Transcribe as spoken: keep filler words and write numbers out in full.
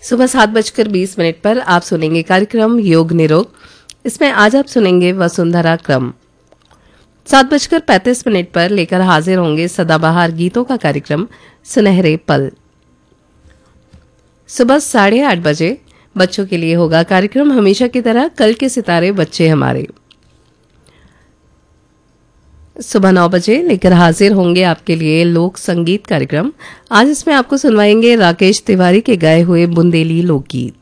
सुबह सात बजकर बीस मिनट पर आप सुनेंगे कार्यक्रम योग निरोग। इसमें आज आप सुनेंगे वसुंधरा क्रम। सात बजकर पैंतीस मिनट पर लेकर हाजिर होंगे सदाबहार गीतों का कार्यक्रम सुनहरे पल। सुबह साढ़े आठ बजे बच्चों के लिए होगा कार्यक्रम हमेशा की तरह कल के सितारे बच्चे हमारे। सुबह नौ बजे लेकर हाजिर होंगे आपके लिए लोक संगीत कार्यक्रम। आज इसमें आपको सुनवाएंगे राकेश तिवारी के गाए हुए बुंदेली लोकगीत।